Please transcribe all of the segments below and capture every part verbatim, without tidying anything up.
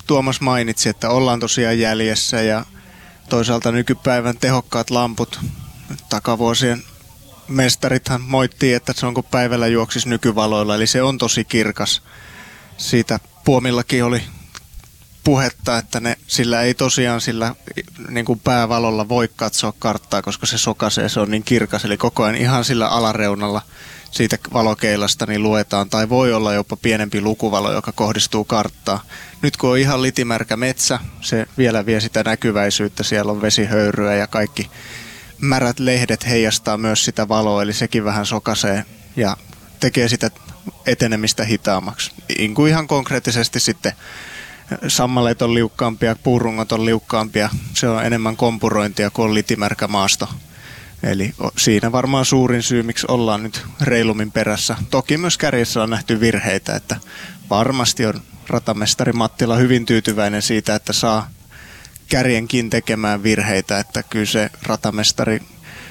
Tuomas mainitsi, että ollaan tosiaan jäljessä ja toisaalta nykypäivän tehokkaat lamput, takavuosien mestarithan moittii, että se on kuin päivällä juoksis nykyvaloilla, eli se on tosi kirkas. Siitä Puomillakin oli puhetta, että ne, sillä ei tosiaan sillä niin kuin päävalolla voi katsoa karttaa, koska se sokaisee, se on niin kirkas, eli koko ajan ihan sillä alareunalla siitä valokeilasta niin luetaan, tai voi olla jopa pienempi lukuvalo, joka kohdistuu karttaan. Nyt kun on ihan litimärkä metsä, se vielä vie sitä näkyväisyyttä, siellä on vesihöyryä ja kaikki märät lehdet heijastaa myös sitä valoa, eli sekin vähän sokaisee ja tekee sitä etenemistä hitaammaksi. Niin kuin ihan konkreettisesti sitten sammaleet on liukkaampia, puurungot on liukkaampia, se on enemmän kompurointia kuin on litimärkä maasto. Eli siinä varmaan suurin syy, miksi ollaan nyt reilummin perässä. Toki myös kärjessä on nähty virheitä, että varmasti on ratamestari Mattila hyvin tyytyväinen siitä, että saa kärjenkin tekemään virheitä, että kyllä se ratamestari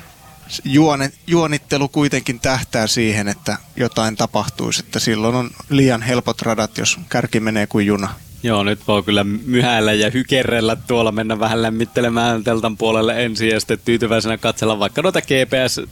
juone, juonittelu kuitenkin tähtää siihen, että jotain tapahtuisi, että silloin on liian helpot radat, jos kärki menee kuin juna. Joo, nyt voi kyllä myhäillä ja hykerrellä tuolla, mennä vähän lämmittelemään teltan puolelle ensin ja sitten tyytyväisenä katsella vaikka noita G P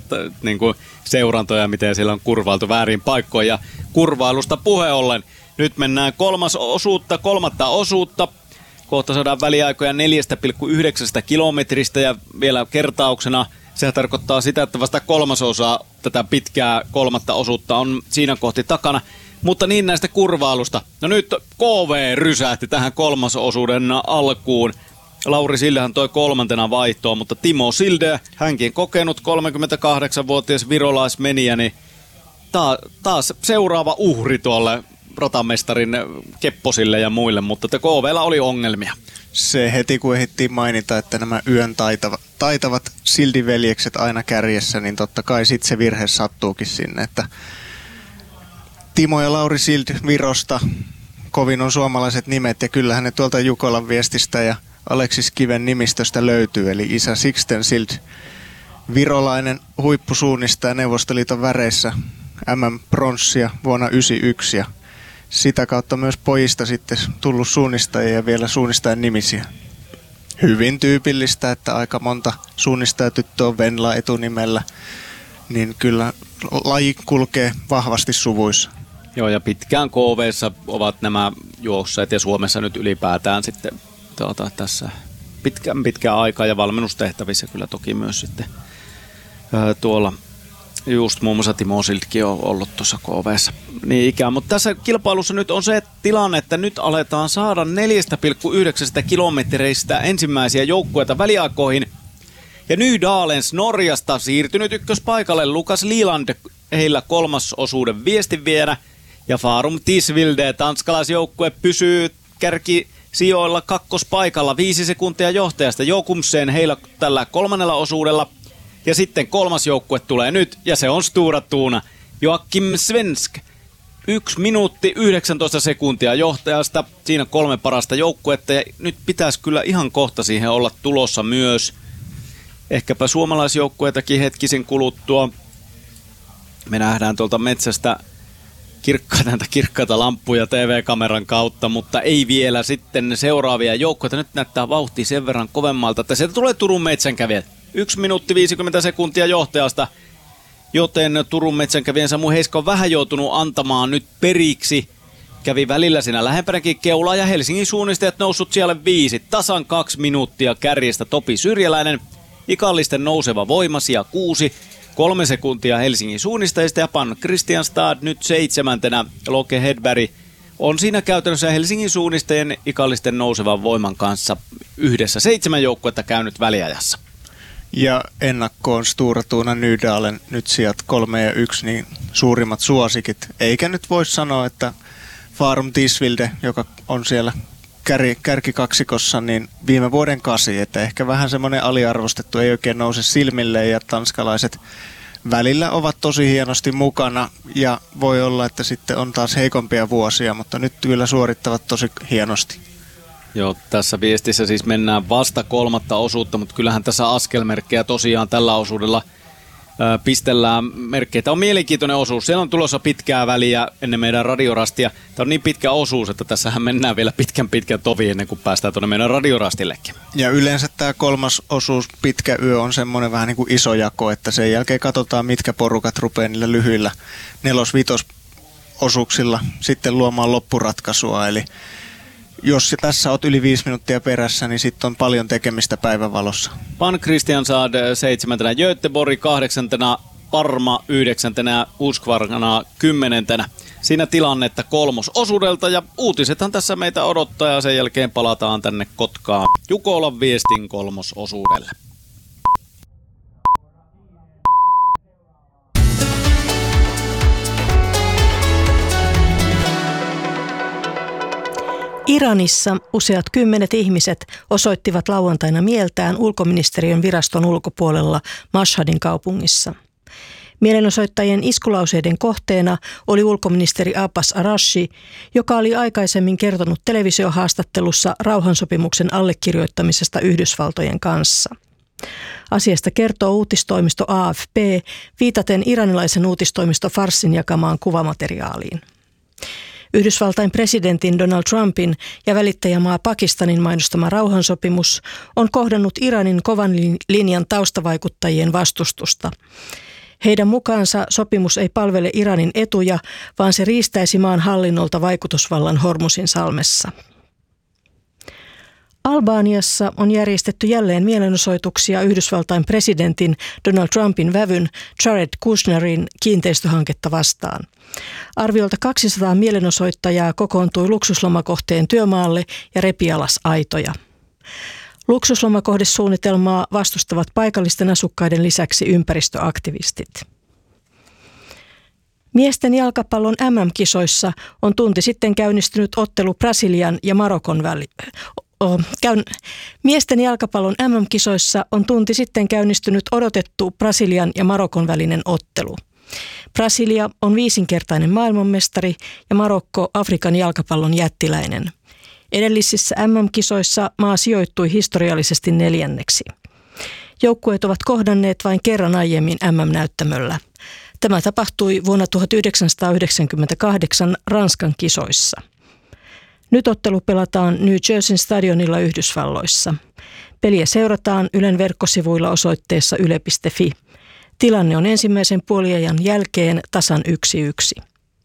S-seurantoja, miten siellä on kurvailtu väärin paikkoja. Ja kurvailusta puhe ollen, nyt mennään kolmas osuutta, kolmatta osuutta. Kohta saadaan väliaikoja neljä pilkku yhdeksän kilometristä ja vielä kertauksena sehän tarkoittaa sitä, että vasta kolmasosa tätä pitkää kolmatta osuutta on siinä kohti takana. Mutta niin näistä kurvailusta. No nyt K V rysähti tähän kolmasosuuden alkuun. Lauri Sildehän toi kolmantena vaihtoon, mutta Timo Silde, hänkin kokenut kolmekymmentäkahdeksanvuotias virolaismenijä, niin taas seuraava uhri tuolle ratamestarin Kepposille ja muille, mutta te K V:llä oli ongelmia. Se heti kun ehdittiin mainita, että nämä yön taitavat, taitavat Sildi-veljekset aina kärjessä, niin totta kai sitten se virhe sattuukin sinne, että Timo ja Lauri Sild Virosta, kovin on suomalaiset nimet ja kyllähän ne tuolta Jukolan viestistä ja Aleksis Kiven nimistöstä löytyy, eli isä Sixten Sild, virolainen huippusuunnistaja Neuvostoliiton väreissä M M-pronssia vuonna yhdeksänkymmentäyksi ja sitä kautta myös pojista sitten tullut suunnistajia ja vielä suunnistajan nimisiä. Hyvin tyypillistä, että aika monta suunnistajatyttöä on Venla etunimellä, niin kyllä laji kulkee vahvasti suvuissa. Joo, ja pitkään K V:ssä ovat nämä juosseet ja Suomessa nyt ylipäätään sitten tuota, tässä pitkään pitkään aikaa ja valmennustehtävissä kyllä toki myös sitten ää, tuolla just muun muassa Timo Siltkin on ollut tuossa K V:ssä niin ikään. Mutta tässä kilpailussa nyt on se tilanne, että nyt aletaan saada neljä pilkku yhdeksän kilometreistä ensimmäisiä joukkueita väliaikoihin. Ja Nydalens Norjasta siirtynyt ykköspaikalle Lukas Liland, heillä kolmas osuuden viestinviejänä. Ja Farum Tisvilde, tanskalaisjoukkue, pysyy kärkisijoilla kakkospaikalla viisi sekuntia johtajasta. Jokumsen heillä tällä kolmannella osuudella. Ja sitten kolmas joukkue tulee nyt, ja se on Stura Tuuna. Joakim Svensk, yksi minuutti yhdeksäntoista sekuntia johtajasta. Siinä kolme parasta joukkuetta, ja nyt pitäisi kyllä ihan kohta siihen olla tulossa myös. Ehkäpä suomalaisjoukkueitakin hetkisen kuluttua. Me nähdään tuolta metsästä kirkkaita, kirkkaita lamppuja T V-kameran kautta, mutta ei vielä sitten seuraavia joukkoita. Nyt näyttää vauhti sen verran kovemmalta, että sieltä tulee Turun metsänkävijät. yksi minuutti viisikymmentä sekuntia johtajasta, joten Turun metsänkävijän Samu Heiska on vähän joutunut antamaan nyt periksi. Kävi välillä siinä lähempänäkin keulaa ja Helsingin suunnistajat noussut siellä viisi. Tasan kaksi minuuttia kärjestä Topi Syrjäläinen. Ikallisten nouseva voima sija kuusi. Kolme sekuntia Helsingin suunnistajista ja Pan Kristianstad nyt seitsemäntenä. Loke Hedberg on siinä käytännössä Helsingin suunnistajien ikallisten nousevan voiman kanssa yhdessä seitsemän joukkuetta käynyt väliajassa. Ja ennakkoon Stura Tuuna Nydalen nyt sijat kolme ja yksi, niin suurimmat suosikit. Eikä nyt voi sanoa, että Farum Tisvilde, joka on siellä kär, kärkikaksikossa, niin viime vuoden kasi, että ehkä vähän semmoinen aliarvostettu, ei oikein nouse silmille ja tanskalaiset välillä ovat tosi hienosti mukana ja voi olla, että sitten on taas heikompia vuosia, mutta nyt kyllä suorittavat tosi hienosti. Joo, tässä viestissä siis mennään vasta kolmatta osuutta, mutta kyllähän tässä askelmerkkejä tosiaan tällä osuudella pistellään merkkejä. Tämä on mielenkiintoinen osuus. Siellä on tulossa pitkää väliä ennen meidän radiorastia. Tämä on niin pitkä osuus, että tässähän mennään vielä pitkän pitkän tovi ennen kuin päästään tuonne meidän radiorastillekin. Ja yleensä tämä kolmas osuus, pitkä yö, on semmoinen vähän niin kuin iso jako, että sen jälkeen katsotaan, mitkä porukat rupeaa niillä lyhyillä nelos-vitos osuuksilla sitten luomaan loppuratkaisua. Eli jos tässä oot yli viisi minuuttia perässä, niin sitten on paljon tekemistä päivänvalossa. Pan Kristiansand seitsemäntenä, Göteborg kahdeksantena, Parma yhdeksäntenä, Husqvarna kymmenentenä. Siinä tilannetta kolmososuudelta ja uutisethan tässä meitä odottaa ja sen jälkeen palataan tänne Kotkaan Jukolan viestin kolmososuudelle. Iranissa useat kymmenet ihmiset osoittivat lauantaina mieltään ulkoministeriön viraston ulkopuolella Mashhadin kaupungissa. Mielenosoittajien iskulauseiden kohteena oli ulkoministeri Abbas Araghchi, joka oli aikaisemmin kertonut televisiohaastattelussa rauhansopimuksen allekirjoittamisesta Yhdysvaltojen kanssa. Asiasta kertoo uutistoimisto A F P viitaten iranilaisen uutistoimisto Farsin jakamaan kuvamateriaaliin. Yhdysvaltain presidentin Donald Trumpin ja välittäjämaa Pakistanin mainostama rauhansopimus on kohdannut Iranin kovan linjan taustavaikuttajien vastustusta. Heidän mukaansa sopimus ei palvele Iranin etuja, vaan se riistäisi maan hallinnolta vaikutusvallan Hormuzin salmessa. Albaniassa on järjestetty jälleen mielenosoituksia Yhdysvaltain presidentin Donald Trumpin vävyn Jared Kushnerin kiinteistöhanketta vastaan. Arviolta kaksisataa mielenosoittajaa kokoontui luksuslomakohteen työmaalle ja repi alas aitoja. Luksuslomakohdesuunnitelmaa vastustavat paikallisten asukkaiden lisäksi ympäristöaktivistit. Miesten jalkapallon M M-kisoissa on tunti sitten käynnistynyt ottelu Brasilian ja Marokon väli. Käyn... Miesten jalkapallon M M-kisoissa on tunti sitten käynnistynyt odotettu Brasilian ja Marokon välinen ottelu. Brasilia on viisinkertainen maailmanmestari ja Marokko Afrikan jalkapallon jättiläinen. Edellisissä M M-kisoissa maa sijoittui historiallisesti neljänneksi. Joukkueet ovat kohdanneet vain kerran aiemmin M M-näyttämöllä. Tämä tapahtui vuonna tuhatyhdeksänsataayhdeksänkymmentäkahdeksan Ranskan kisoissa. Nyt ottelu pelataan New Jerseyn stadionilla Yhdysvalloissa. Peliä seurataan Ylen verkkosivuilla osoitteessa yle piste fi. Tilanne on ensimmäisen puoliajan jälkeen tasan yksi yksi.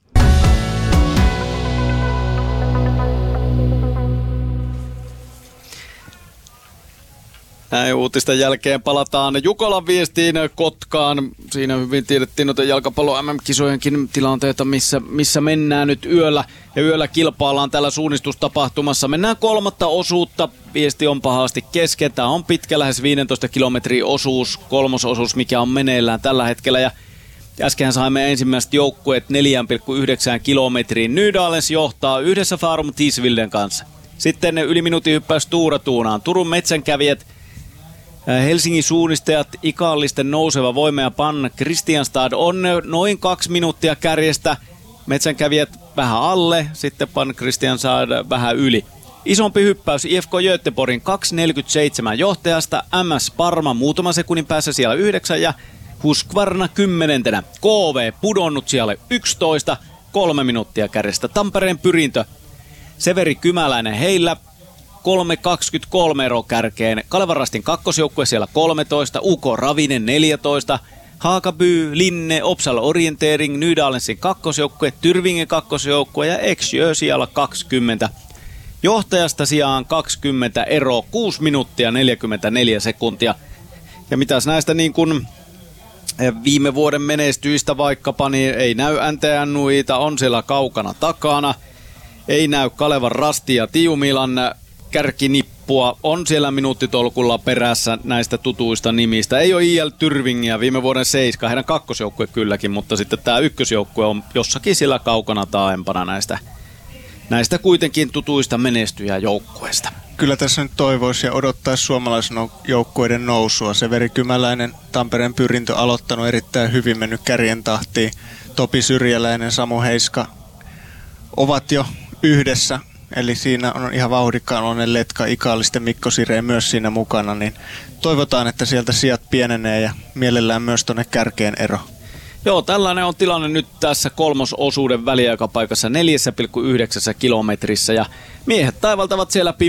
Näin uutisten jälkeen palataan Jukolan viestiin Kotkaan. Siinä hyvin tiedettiin noita jalkapallon M M-kisojenkin tilanteita, missä, missä mennään nyt yöllä. Ja yöllä kilpaillaan täällä suunnistustapahtumassa. Mennään kolmatta osuutta. Viesti on pahasti kesken. Tämä on pitkä, lähes viisitoista kilometrin osuus, kolmososuus, mikä on meneillään tällä hetkellä. Ja äsken saimme ensimmäiset joukkueet neljä pilkku yhdeksän kilometriin. Nydalens johtaa yhdessä Farum Tisvilden kanssa. Sitten yli minuutin hyppäys Tuura Tuunaan. Turun metsänkävijät, Helsingin suunnistajat, ikallisten nouseva voima ja Pan Kristianstad on noin kaksi minuuttia kärjestä. Metsänkävijät vähän alle, sitten Pan Kristianstad vähän yli. Isompi hyppäys I F K Göteborgin kaksi neljäkymmentäseitsemän johtajasta, M S Parma muutaman sekunnin päässä siellä yhdeksän ja Husqvarna kymmenentenä. K V pudonnut siellä yksitoista, kolme minuuttia kärjestä. Tampereen Pyrintö, Severi Kymäläinen heillä kolme kaksikymmentäkolme ero kärkeen. Kalevan Rastin kakkosjoukkue siellä kolmetoista, U K Ravinen neljätoista, Haakaby, Linne, Opsal Orientering, Nydalensin kakkosjoukkue, Tyrvingen kakkosjoukkue ja Exjö siellä kaksikymmentä. Johtajasta sijaan kaksikymmentä ero, kuusi minuuttia neljäkymmentäneljä sekuntia. Ja mitäs näistä niin kuin viime vuoden menestyistä vaikkapa, niin ei näy N T N Nuita, on siellä kaukana takana. Ei näy Kalevan Rasti ja Tiumilan kärkinippua, on siellä minuuttitolkulla perässä näistä tutuista nimistä. Ei ole I L Tyrvingiä, viime vuoden seiska, heidän kakkosjoukkue kylläkin, mutta sitten tämä ykkösjoukkue on jossakin siellä kaukana taaempana näistä, näistä kuitenkin tutuista menestyjäjoukkueista. Kyllä tässä nyt toivoisi ja odottaisi suomalaisen joukkueiden nousua. Severi Kymäläinen, Tampereen Pyrintö aloittanut erittäin hyvin, mennyt kärjen tahtiin. Topi Syrjäläinen, Samu Heiska ovat jo yhdessä eli siinä on ihan vauhdikkaan onnen Letka, Ikaalisten Mikko Sireen myös siinä mukana, niin toivotaan, että sieltä sijat pienenee ja mielellään myös tuonne kärkeen ero. Joo, tällainen on tilanne nyt tässä kolmososuuden väliaikapaikassa neljä pilkku yhdeksän kilometrissä ja miehet taivaltavat siellä pimeässä